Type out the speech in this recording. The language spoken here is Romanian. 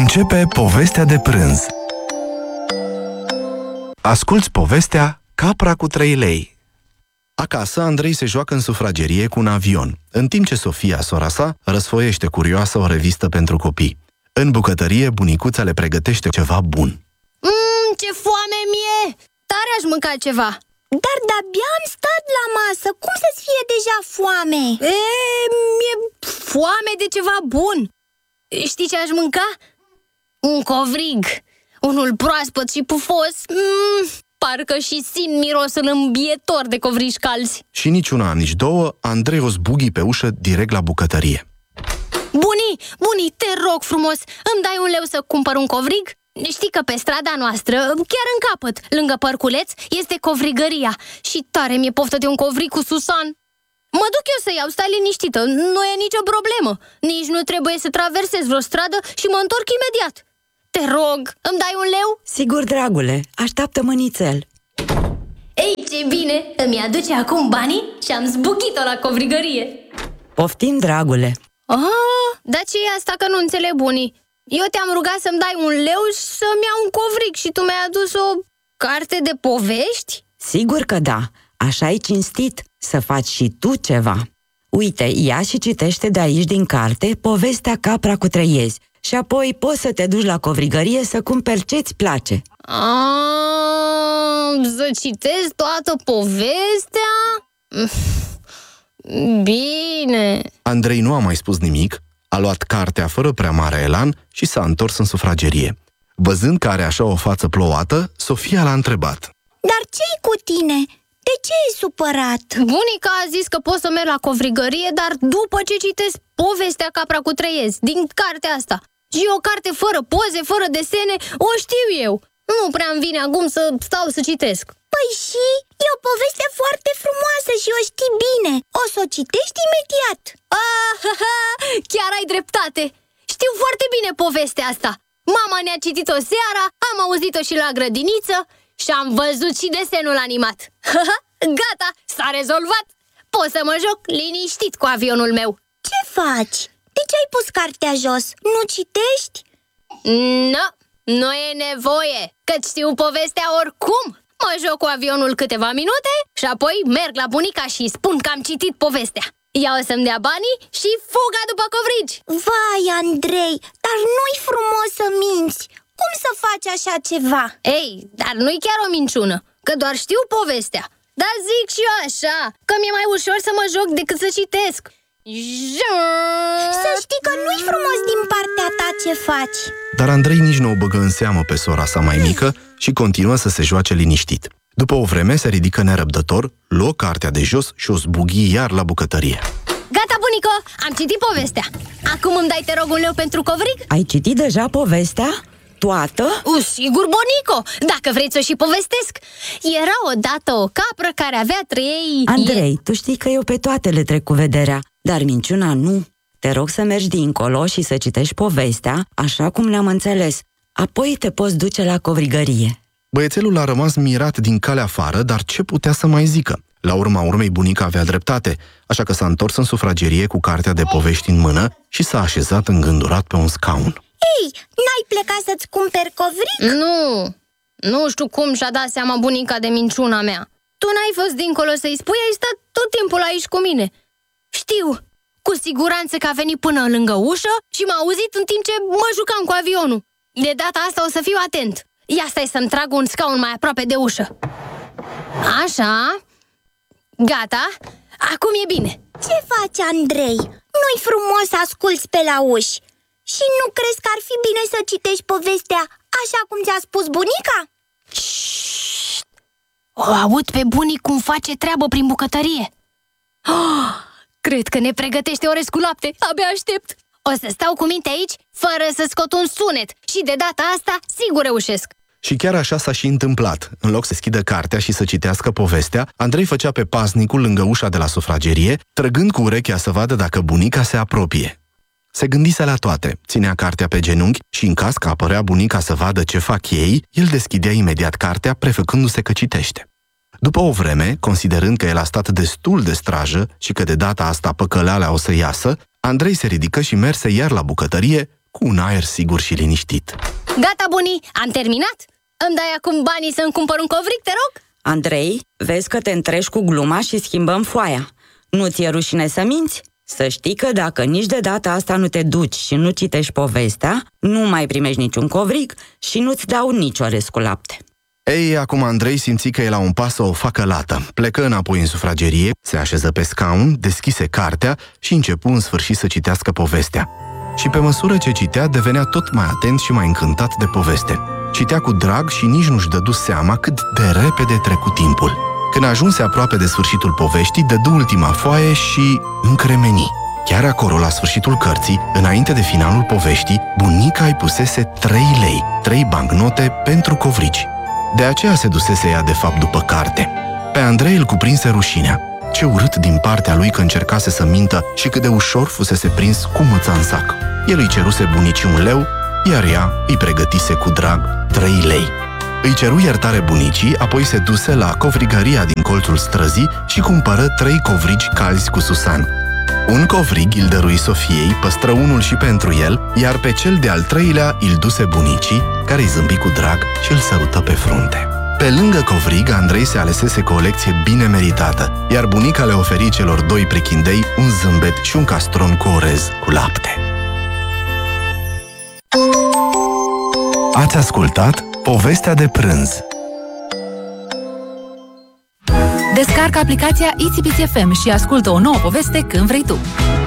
Începe povestea de prânz. Asculți povestea Capra cu 3 lei. Acasă, Andrei se joacă în sufragerie cu un avion, în timp ce Sofia, sora sa, răsfoiește curioasă o revistă pentru copii. În bucătărie, bunicuța le pregătește ceva bun. Ce foame mie! Tare aș mânca ceva. Dar de-abia am stat la masă. Cum să-ți fie deja foame? Mi-e foame de ceva bun. Știi ce aș mânca? Un covrig. Unul proaspăt și pufos. Parcă și simt mirosul îmbietor de covriși calzi. Și nici una, nici două, Andrei o zbughi pe ușă direct la bucătărie. Bunii, te rog frumos, îmi dai 1 leu să cumpăr un covrig? Știi că pe strada noastră, chiar în capăt, lângă Părculeț, este covrigăria. Și tare mi-e poftă de un covrig cu susan. Mă duc eu să iau, stai liniștită, nu e nicio problemă. Nici nu trebuie să traversez vreo stradă și mă întorc imediat. Te rog, îmi dai 1 leu? Sigur, dragule, așteaptă-mă nițel. Ei, ce bine, îmi aduce acum banii și am zbuchit-o la covrigărie. Poftim, dragule. Dar ce e asta că nu înțeleg, bunii? Eu te-am rugat să-mi dai 1 leu și să-mi iau un covrig și tu mi-ai adus o carte de povești? Sigur că da, așa-i cinstit să faci și tu ceva. Uite, ia și citește de aici din carte povestea Capra cu 3 iezi și apoi poți să te duci la covrigărie să cumperi ce-ți place. Să citesc toată povestea? Bine. Andrei nu a mai spus nimic, a luat cartea fără prea mare elan și s-a întors în sufragerie. Văzând că are așa o față plouată, Sofia l-a întrebat. Dar ce-i cu tine? De ce e supărat? Bunica a zis că pot să merg la covrigărie, dar după ce citesc povestea Capra cu 3 iezi, din cartea asta. Și o carte fără poze, fără desene, o știu eu. Nu prea-mi vine acum să stau să citesc. Păi și? E o poveste foarte frumoasă și o știi bine. O să o citești imediat. Chiar ai dreptate. Știu foarte bine povestea asta. Mama ne-a citit-o seara, am auzit-o și la grădiniță și am văzut și desenul animat. Gata, s-a rezolvat. Pot să mă joc liniștit cu avionul meu. Ce faci? De ce ai pus cartea jos? Nu citești? Nu e nevoie, căci știu povestea oricum. Mă joc cu avionul câteva minute și apoi merg la bunica și îi spun că am citit povestea. Ea o să-mi dea banii și fuga după covrigi. Vai, Andrei, dar nu-i frumos să minți. Cum să faci așa ceva? Ei, dar nu-i chiar o minciună, că doar știu povestea. Dar zic și eu așa, că mi-e mai ușor să mă joc decât să citesc. Să știi că nu-i frumos din partea ta ce faci. Dar Andrei nici nu o băgă în seamă pe sora sa mai mică și continuă să se joace liniștit. După o vreme se ridică nerăbdător, luă cartea de jos și o zbughi iar la bucătărie. Gata, bunico, am citit povestea. Acum îmi dai, te rog, 1 leu pentru covrig? Ai citit deja povestea? Toată? Sigur, bunico, dacă vrei să o și povestesc. Era odată o capră care avea 3... Andrei, tu știi că eu pe toate le trec cu vederea, dar minciuna nu. Te rog să mergi dincolo și să citești povestea, așa cum le-am înțeles. Apoi te poți duce la covrigărie. Băiețelul a rămas mirat din calea afară, dar ce putea să mai zică? La urma urmei, bunica avea dreptate, așa că s-a întors în sufragerie cu cartea de povești în mână și s-a așezat îngândurat pe un scaun. Ei, n-ai plecat să-ți cumperi covrig? Nu știu cum și-a dat seama bunica de minciuna mea. Tu n-ai fost dincolo să-i spui, ai stat tot timpul aici cu mine. Știu, cu siguranță că a venit până lângă ușă și m-a auzit în timp ce mă jucam cu avionul. De data asta o să fiu atent. Ia stai să-mi trag un scaun mai aproape de ușă. Așa. Gata. Acum e bine. Ce faci, Andrei? Nu-i frumos să asculți pe la uși? Și nu crezi că ar fi bine să citești povestea așa cum ți-a spus bunica? Șșt! O aud pe bunic cum face treabă prin bucătărie. Cred că ne pregătește orez cu lapte. Abia aștept. O să stau cu minte aici, fără să scot un sunet. Și de data asta, sigur reușesc. Și chiar așa s-a și întâmplat. În loc să deschidă cartea și să citească povestea, Andrei făcea pe paznicul lângă ușa de la sufragerie, trăgând cu urechea să vadă dacă bunica se apropie. Se gândise la toate, ținea cartea pe genunchi și în caz că apărea bunica să vadă ce fac ei, el deschidea imediat cartea, prefăcându-se că citește. După o vreme, considerând că el a stat destul de strajă și că de data asta păcăleala o să iasă, Andrei se ridică și merse iar la bucătărie cu un aer sigur și liniștit. Gata, bunii, am terminat? Îmi dai acum banii să-mi cumpăr un covric, te rog? Andrei, vezi că te întrești cu gluma și schimbăm foaia. Nu ți-e rușine să minți? Să știi că dacă nici de data asta nu te duci și nu citești povestea, nu mai primești niciun covric și nu-ți dau nici orez cu lapte. Ei, acum Andrei simți că e la un pas să o facă lată. Plecă înapoi în sufragerie, se așeză pe scaun, deschise cartea și începu în sfârșit să citească povestea. Și pe măsură ce citea, devenea tot mai atent și mai încântat de poveste. Citea cu drag și nici nu-și dădu seama cât de repede trecu timpul. Când ajunse aproape de sfârșitul poveștii, dădu ultima foaie și încremeni. Chiar acolo, la sfârșitul cărții, înainte de finalul poveștii, bunica îi pusese 3 lei, 3 bancnote pentru covrici. De aceea se dusese ea de fapt după carte. Pe Andrei îl cuprinse rușinea. Ce urât din partea lui că încercase să mintă și cât de ușor fusese prins cu mâța în sac. El îi ceruse bunicii 1 leu, iar ea îi pregătise cu drag 3 lei. Îi ceru iertare bunicii, apoi se duse la covrigăria din colțul străzii și cumpără 3 covrici calzi cu susan. Un covrig îl dărui Sofiei, păstră unul și pentru el, iar pe cel de-al 3-lea îl duse bunicii, care îi zâmbi cu drag și îl sărută pe frunte. Pe lângă covrig, Andrei se alesese cu o lecție bine meritată, iar bunica le oferi celor 2 prichindei un zâmbet și un castron cu orez cu lapte. Ați ascultat Povestea de prânz. Descarcă aplicația Itsy Bitsy FM și ascultă o nouă poveste când vrei tu.